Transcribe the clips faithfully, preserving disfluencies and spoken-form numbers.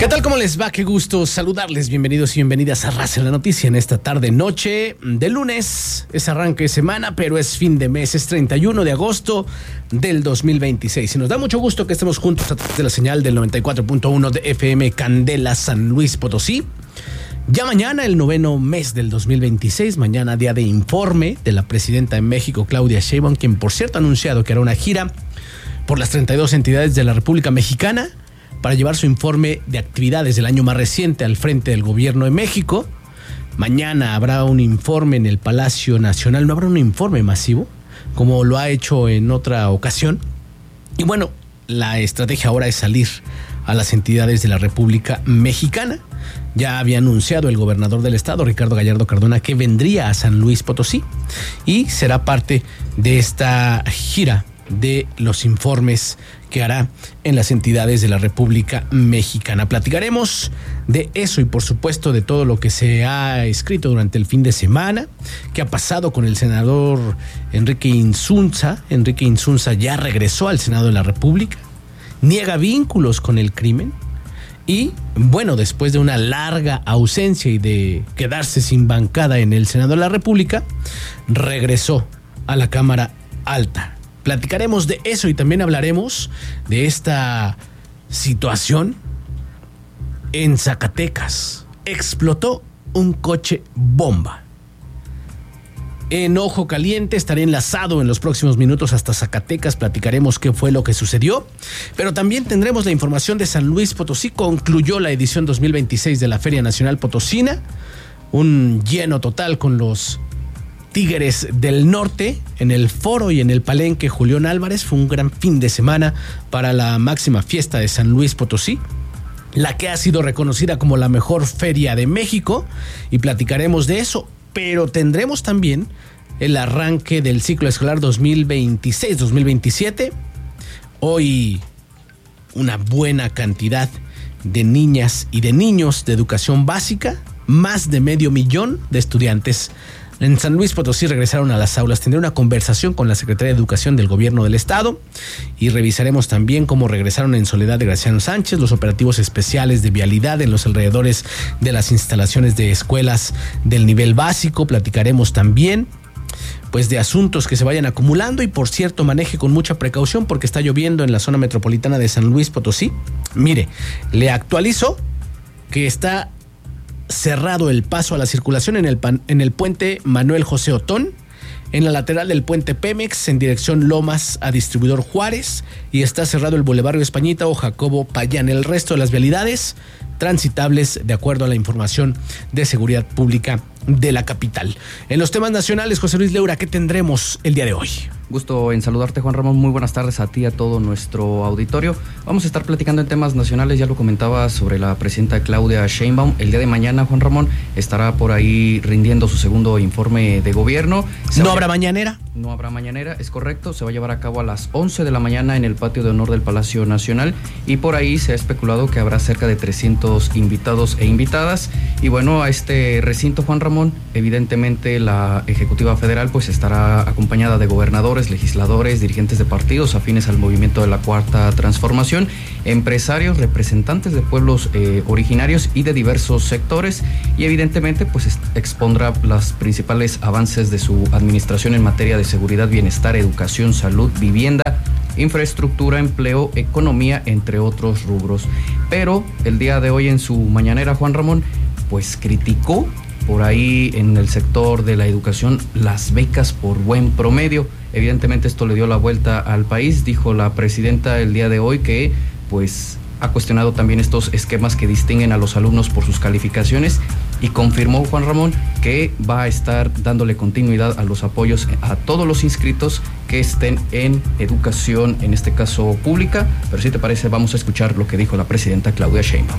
¿Qué tal? ¿Cómo les va? Qué gusto saludarles. Bienvenidos y bienvenidas a Raza en la Noticia en esta tarde noche de lunes. Es arranque de semana, pero es fin de mes. Es treinta y uno de agosto del dos mil veintiséis. Y nos da mucho gusto que estemos juntos a través de la señal del noventa y cuatro punto uno de F M Candela San Luis Potosí. Ya mañana, el noveno mes del dos mil veintiséis, mañana día de informe de la presidenta de México, Claudia Sheinbaum, quien por cierto ha anunciado que hará una gira por las treinta y dos entidades de la República Mexicana para llevar su informe de actividades del año más reciente al frente del gobierno de México. Mañana habrá un informe en el Palacio Nacional, no habrá un informe masivo, como lo ha hecho en otra ocasión. Y bueno, la estrategia ahora es salir a las entidades de la República Mexicana. Ya había anunciado el gobernador del estado, Ricardo Gallardo Cardona, que vendría a San Luis Potosí y será parte de esta gira de los informes que hará en las entidades de la República Mexicana. Platicaremos de eso y por supuesto de todo lo que se ha escrito durante el fin de semana, qué ha pasado con el senador Enrique Insunza. Enrique Insunza ya regresó al Senado de la República, niega vínculos con el crimen y, bueno, después de una larga ausencia y de quedarse sin bancada en el Senado de la República, regresó a la Cámara Alta. Platicaremos de eso y también hablaremos de esta situación en Zacatecas. Explotó un coche bomba. En Ojo Caliente estaré enlazado en los próximos minutos hasta Zacatecas. Platicaremos qué fue lo que sucedió. Pero también tendremos la información de San Luis Potosí. Concluyó la edición dos mil veintiséis de la Feria Nacional Potosina. Un lleno total con los Tigres del Norte en el foro y en el palenque Julián Álvarez. Fue un gran fin de semana para la máxima fiesta de San Luis Potosí, la que ha sido reconocida como la mejor feria de México, y platicaremos de eso. Pero tendremos también el arranque del ciclo escolar dos mil veintiséis dos mil veintisiete. Hoy una buena cantidad de niñas y de niños de educación básica, más de medio millón de estudiantes en San Luis Potosí regresaron a las aulas. Tendré una conversación con la Secretaría de Educación del Gobierno del Estado y revisaremos también cómo regresaron en Soledad de Graciano Sánchez los operativos especiales de vialidad en los alrededores de las instalaciones de escuelas del nivel básico. Platicaremos también pues de asuntos que se vayan acumulando y, por cierto, maneje con mucha precaución porque está lloviendo en la zona metropolitana de San Luis Potosí. Mire, le actualizo que está cerrado el paso a la circulación en el, pan, en el puente Manuel José Otón, en la lateral del puente Pemex en dirección Lomas a Distribuidor Juárez, y está cerrado el Boulevard Españita o Jacobo Payán. El resto de las vialidades transitables de acuerdo a la información de seguridad pública de la capital. En los temas nacionales, José Luis Leura, ¿qué tendremos el día de hoy? Gusto en saludarte, Juan Ramón. Muy buenas tardes a ti y a todo nuestro auditorio. Vamos a estar platicando en temas nacionales. Ya lo comentaba sobre la presidenta Claudia Sheinbaum. El día de mañana, Juan Ramón, estará por ahí rindiendo su segundo informe de gobierno. Se ¿No habrá mañanera? No habrá mañanera, es correcto. Se va a llevar a cabo a las once de la mañana en el patio de honor del Palacio Nacional, y por ahí se ha especulado que habrá cerca de trescientos invitados e invitadas. Y bueno, a este recinto, Juan Ramón, evidentemente la Ejecutiva Federal pues estará acompañada de gobernadores, legisladores, dirigentes de partidos afines al movimiento de la Cuarta Transformación, empresarios, representantes de pueblos eh, originarios y de diversos sectores, y evidentemente pues expondrá los principales avances de su administración en materia de seguridad, bienestar, educación, salud, vivienda, infraestructura, empleo, economía, entre otros rubros. Pero el día de hoy en su mañanera, Juan Ramón, pues criticó por ahí en el sector de la educación las becas por buen promedio. Evidentemente esto le dio la vuelta al país. Dijo la presidenta el día de hoy que pues ha cuestionado también estos esquemas que distinguen a los alumnos por sus calificaciones, y confirmó, Juan Ramón, que va a estar dándole continuidad a los apoyos a todos los inscritos que estén en educación, en este caso pública. Pero si te parece, vamos a escuchar lo que dijo la presidenta Claudia Sheinbaum.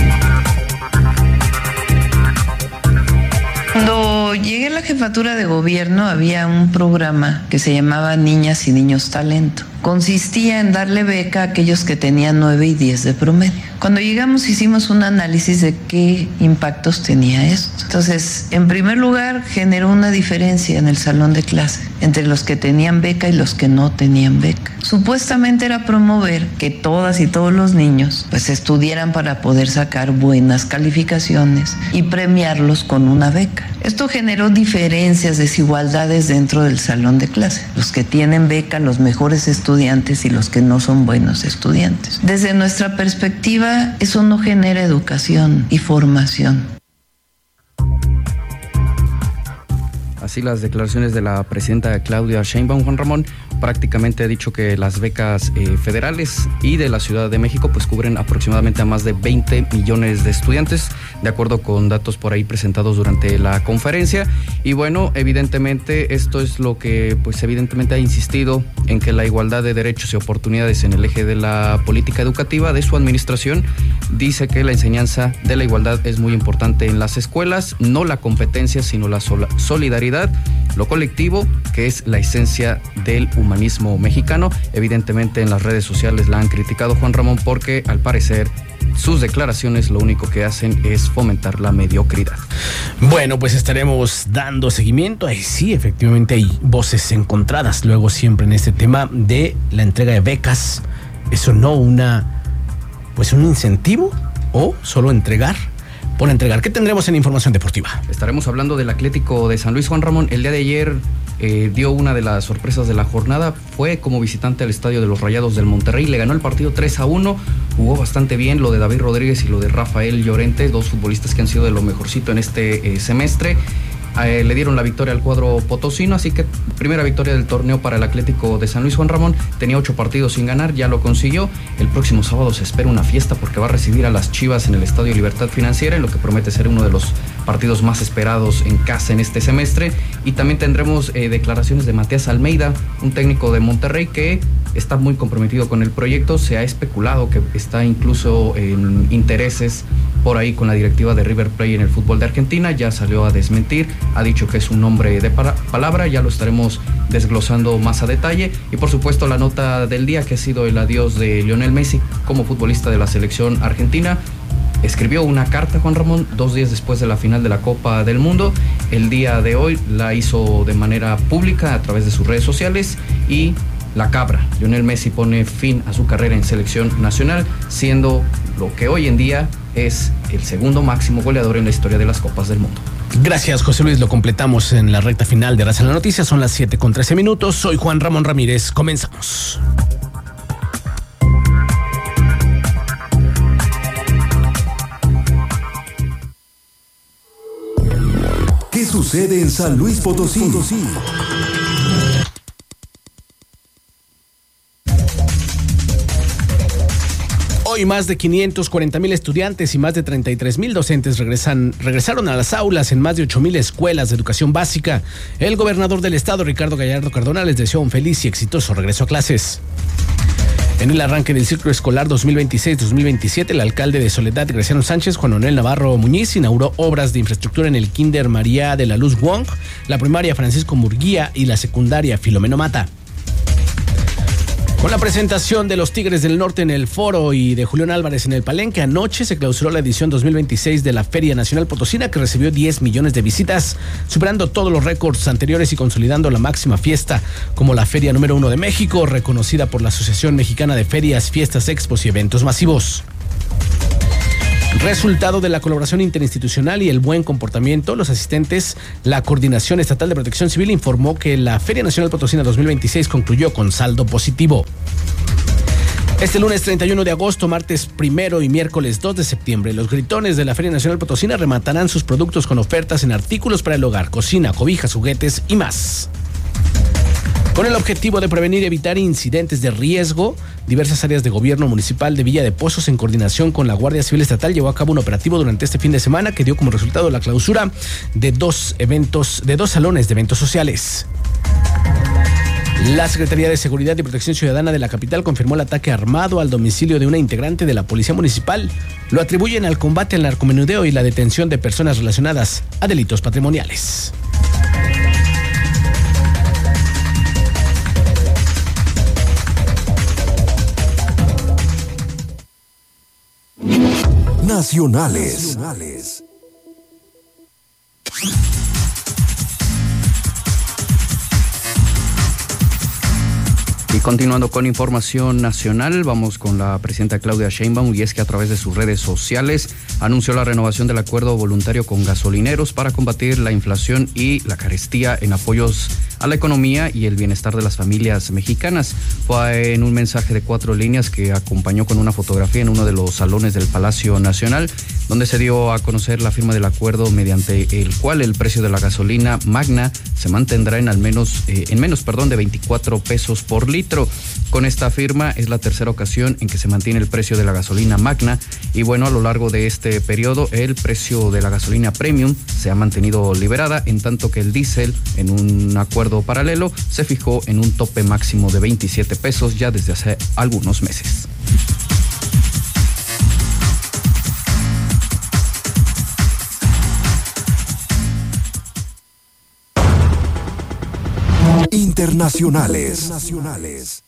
Cuando llegué a la jefatura de gobierno había un programa que se llamaba Niñas y Niños Talento. Consistía en darle beca a aquellos que tenían nueve y diez de promedio. Cuando llegamos hicimos un análisis de qué impactos tenía esto. Entonces, en primer lugar, generó una diferencia en el salón de clase entre los que tenían beca y los que no tenían beca. Supuestamente era promover que todas y todos los niños pues estudiaran para poder sacar buenas calificaciones y premiarlos con una beca. Esto generó diferencias, desigualdades dentro del salón de clase. Los que tienen beca, los mejores estudiantes y los que no son buenos estudiantes. Desde nuestra perspectiva, eso no genera educación y formación. Así las declaraciones de la presidenta Claudia Sheinbaum. Juan Ramón prácticamente ha dicho que las becas eh, federales y de la Ciudad de México pues cubren aproximadamente a más de veinte millones de estudiantes, de acuerdo con datos por ahí presentados durante la conferencia. Y bueno, evidentemente esto es lo que pues evidentemente ha insistido en que la igualdad de derechos y oportunidades en el eje de la política educativa de su administración. Dice que la enseñanza de la igualdad es muy importante en las escuelas, no la competencia, sino la sol- solidaridad, lo colectivo, que es la esencia del humanismo mexicano. Evidentemente en las redes sociales la han criticado, Juan Ramón, porque al parecer sus declaraciones lo único que hacen es fomentar la mediocridad. Bueno, pues estaremos dando seguimiento. Ahí sí, efectivamente hay voces encontradas luego siempre en este tema de la entrega de becas. Eso no una, pues un incentivo o solo entregar por entregar. ¿Qué tendremos en información deportiva? Estaremos hablando del Atlético de San Luis. Juan Ramón, el día de ayer eh, dio una de las sorpresas de la jornada. Fue como visitante al estadio de los Rayados del Monterrey. Le ganó el partido tres a uno. Jugó bastante bien lo de David Rodríguez y lo de Rafael Llorente, dos futbolistas que han sido de lo mejorcito en este eh, semestre. Eh, le dieron la victoria al cuadro potosino, así que primera victoria del torneo para el Atlético de San Luis. Juan Ramón tenía ocho partidos sin ganar, ya lo consiguió. El próximo sábado se espera una fiesta porque va a recibir a las Chivas en el Estadio Libertad Financiera, en lo que promete ser uno de los partidos más esperados en casa en este semestre. Y también tendremos eh, declaraciones de Matías Almeida, un técnico de Monterrey que está muy comprometido con el proyecto. Se ha especulado que está incluso en intereses por ahí con la directiva de River Plate en el fútbol de Argentina. Ya salió a desmentir, ha dicho que es un hombre de para- palabra, ya lo estaremos desglosando más a detalle. Y por supuesto la nota del día, que ha sido el adiós de Lionel Messi como futbolista de la selección argentina. Escribió una carta, Juan Ramón, dos días después de la final de la Copa del Mundo. El día de hoy la hizo de manera pública a través de sus redes sociales y la cabra. Lionel Messi pone fin a su carrera en selección nacional, siendo lo que hoy en día es el segundo máximo goleador en la historia de las Copas del Mundo. Gracias, José Luis. Lo completamos en la recta final de Raza en la Noticia. Son las siete con trece minutos. Soy Juan Ramón Ramírez. Comenzamos. ¿Qué sucede en San Luis Potosí? Hoy más de quinientos cuarenta mil estudiantes y más de treinta y tres mil docentes regresan, regresaron a las aulas en más de ocho mil escuelas de educación básica. El gobernador del estado, Ricardo Gallardo Cardona, les deseó un feliz y exitoso regreso a clases. En el arranque del ciclo escolar dos mil veintiséis dos mil veintisiete, el alcalde de Soledad, Graciano Sánchez, Juan Manuel Navarro Muñiz, inauguró obras de infraestructura en el Kinder María de la Luz Wong, la primaria Francisco Murguía y la secundaria Filomeno Mata. Con la presentación de los Tigres del Norte en el Foro y de Julián Álvarez en el Palenque, anoche se clausuró la edición dos mil veintiséis de la Feria Nacional Potosina, que recibió diez millones de visitas, superando todos los récords anteriores y consolidando la máxima fiesta como la feria número uno de México, reconocida por la Asociación Mexicana de Ferias, Fiestas, Expos y Eventos Masivos. Resultado de la colaboración interinstitucional y el buen comportamiento, los asistentes, la Coordinación Estatal de Protección Civil informó que la Feria Nacional Potosina dos mil veintiséis concluyó con saldo positivo. Este lunes treinta y uno de agosto, martes primero y miércoles dos de septiembre, los gritones de la Feria Nacional Potosina rematarán sus productos con ofertas en artículos para el hogar, cocina, cobijas, juguetes y más. Con el objetivo de prevenir y evitar incidentes de riesgo, diversas áreas de gobierno municipal de Villa de Pozos, en coordinación con la Guardia Civil Estatal, llevó a cabo un operativo durante este fin de semana que dio como resultado la clausura de dos eventos, de dos salones de eventos sociales. La Secretaría de Seguridad y Protección Ciudadana de la capital confirmó el ataque armado al domicilio de una integrante de la Policía Municipal. Lo atribuyen al combate al narcomenudeo y la detención de personas relacionadas a delitos patrimoniales. Nacionales. Y continuando con información nacional, vamos con la presidenta Claudia Sheinbaum, y es que a través de sus redes sociales anunció la renovación del acuerdo voluntario con gasolineros para combatir la inflación y la carestía en apoyos a la economía y el bienestar de las familias mexicanas. Fue en un mensaje de cuatro líneas que acompañó con una fotografía en uno de los salones del Palacio Nacional, donde se dio a conocer la firma del acuerdo mediante el cual el precio de la gasolina Magna se mantendrá en al menos eh, en menos perdón de veinticuatro pesos por litro. Con esta firma es la tercera ocasión en que se mantiene el precio de la gasolina Magna, y bueno, a lo largo de este periodo el precio de la gasolina Premium se ha mantenido liberada, en tanto que el diésel, en un acuerdo paralelo, se fijó en un tope máximo de veintisiete pesos ya desde hace algunos meses. Internacionales. Nacionales.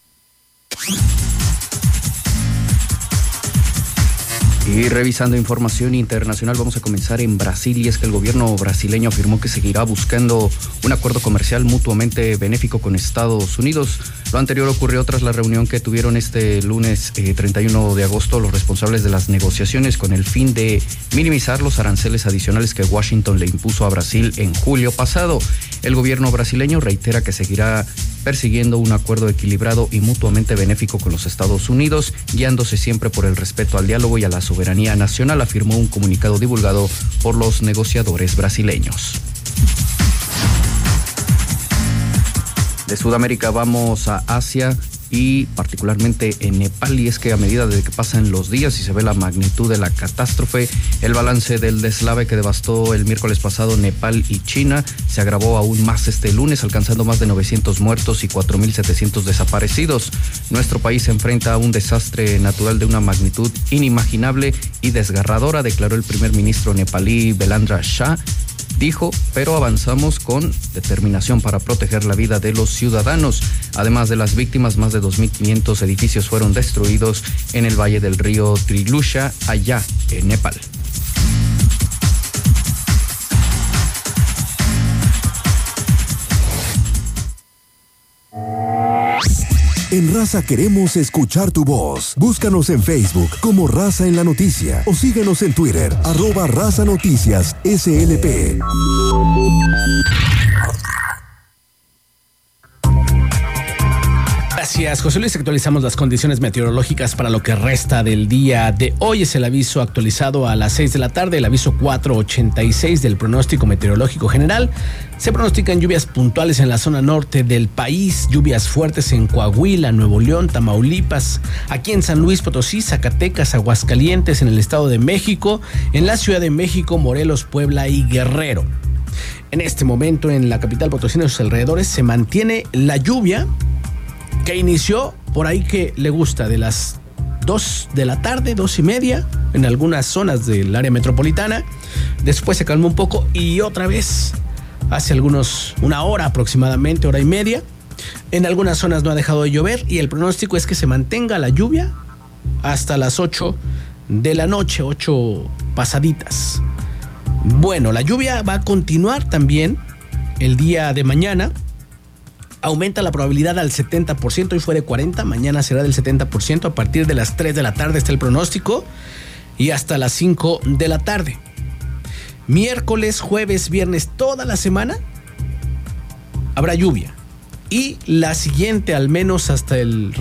Y revisando información internacional, vamos a comenzar en Brasil, y es que el gobierno brasileño afirmó que seguirá buscando un acuerdo comercial mutuamente benéfico con Estados Unidos. Lo anterior ocurrió tras la reunión que tuvieron este lunes eh, treinta y uno de agosto los responsables de las negociaciones con el fin de minimizar los aranceles adicionales que Washington le impuso a Brasil en julio pasado. El gobierno brasileño reitera que seguirá persiguiendo un acuerdo equilibrado y mutuamente benéfico con los Estados Unidos, guiándose siempre por el respeto al diálogo y a la soberanía nacional, afirmó un comunicado divulgado por los negociadores brasileños. De Sudamérica vamos a Asia, y particularmente en Nepal, y es que a medida de que pasan los días y se ve la magnitud de la catástrofe, el balance del deslave que devastó el miércoles pasado Nepal y China se agravó aún más este lunes, alcanzando más de novecientos muertos y cuatro mil setecientos desaparecidos. Nuestro país se enfrenta a un desastre natural de una magnitud inimaginable y desgarradora, declaró el primer ministro nepalí Belendra Shah. Dijo, pero avanzamos con determinación para proteger la vida de los ciudadanos. Además de las víctimas, más de dos mil quinientos edificios fueron destruidos en el valle del río Trilusha, allá en Nepal. En Raza queremos escuchar tu voz. Búscanos en Facebook como Raza en la Noticia o síguenos en Twitter, arroba Raza Noticias S L P. Gracias, José Luis. Actualizamos las condiciones meteorológicas para lo que resta del día de hoy. Es el aviso actualizado a las seis de la tarde, el aviso cuatrocientos ochenta y seis del pronóstico meteorológico general. Se pronostican lluvias puntuales en la zona norte del país, lluvias fuertes en Coahuila, Nuevo León, Tamaulipas, aquí en San Luis Potosí, Zacatecas, Aguascalientes, en el Estado de México, en la Ciudad de México, Morelos, Puebla y Guerrero. En este momento en la capital potosina y sus alrededores se mantiene la lluvia que inició por ahí, que le gusta, de las dos de la tarde, dos y media, en algunas zonas del área metropolitana. Después se calmó un poco y otra vez hace algunos, una hora aproximadamente, hora y media. En algunas zonas no ha dejado de llover y el pronóstico es que se mantenga la lluvia hasta las ocho de la noche, ocho pasaditas. Bueno, la lluvia va a continuar también el día de mañana. Aumenta la probabilidad al setenta por ciento, hoy fue de cuarenta, mañana será del setenta por ciento, a partir de las tres de la tarde está el pronóstico y hasta las cinco de la tarde. Miércoles, jueves, viernes, toda la semana habrá lluvia, y la siguiente al menos hasta el